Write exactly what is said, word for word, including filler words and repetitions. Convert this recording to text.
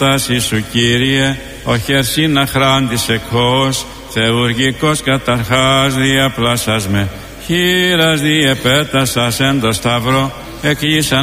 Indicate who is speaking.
Speaker 1: Τάση σου Κύριε, ο χερσίν αχράντης εκχώς, θεουργικός καταρχάς διαπλάσας με, χείρας διεπέτασας εν το σταυρό, εκείσαν